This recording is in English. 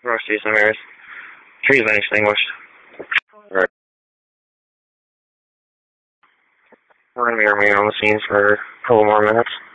Roast some areas. Tree's been extinguished. Alright. We're going to be remaining on the scene for a couple more minutes.